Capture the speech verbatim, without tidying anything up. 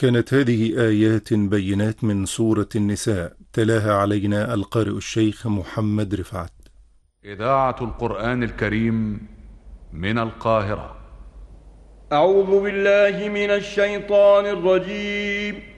كانت هذه آيات بينات من سورة النساء، تلاها علينا القارئ الشيخ محمد رفعت. إذاعة القرآن الكريم من القاهرة. أعوذ بالله من الشيطان الرجيم.